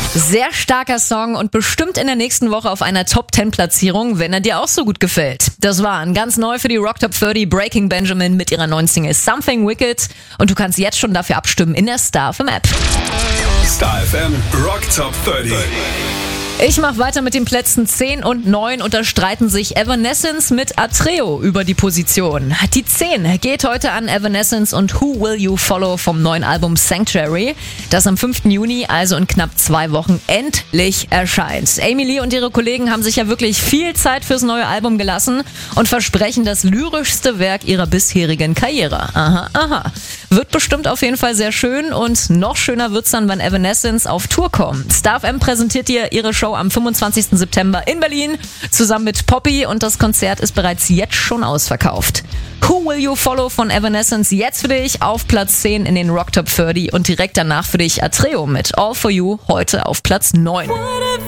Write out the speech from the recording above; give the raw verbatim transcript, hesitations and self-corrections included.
Sehr starker Song und bestimmt in der nächsten Woche auf einer Top zehn Platzierung, wenn er dir auch so gut gefällt. Das waren ganz neu für die Rock Top dreißig Breaking Benjamin mit ihrer neuen Single Something Wicked und du kannst jetzt schon dafür abstimmen in der Star F M App. Star F M Rock Top dreißig. Ich mache weiter mit den Plätzen zehn und neun und da streiten sich Evanescence mit Atreo über die Position. Die zehn geht heute an Evanescence und Who Will You Follow vom neuen Album Sanctuary, das am fünften Juni, also in knapp zwei Wochen, endlich erscheint. Amy Lee und ihre Kollegen haben sich ja wirklich viel Zeit fürs neue Album gelassen und versprechen das lyrischste Werk ihrer bisherigen Karriere. Aha, aha. Wird bestimmt auf jeden Fall sehr schön und noch schöner wird's dann, wenn Evanescence auf Tour kommt. Star F M präsentiert dir ihre Show am fünfundzwanzigsten September in Berlin zusammen mit Poppy und das Konzert ist bereits jetzt schon ausverkauft. Who Will You Follow von Evanescence jetzt für dich auf Platz zehn in den Rock Top dreißig und direkt danach für dich Atreo mit All For You heute auf Platz neun.